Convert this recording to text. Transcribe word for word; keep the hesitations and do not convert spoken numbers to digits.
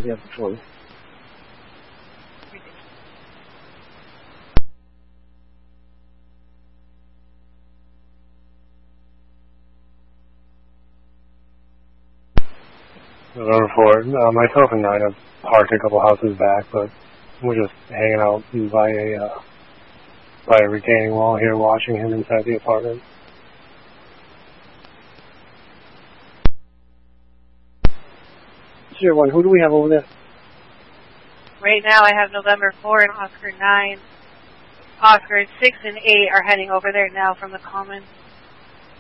Maybe have the phone. November fourth, uh, myself and Nine have parked a couple houses back, but we're just hanging out by a, uh, by a retaining wall here watching him inside the apartment. Zero one, who do we have over there? Right now I have November four and Oscar nine. Oscar six and eight are heading over there now from the common.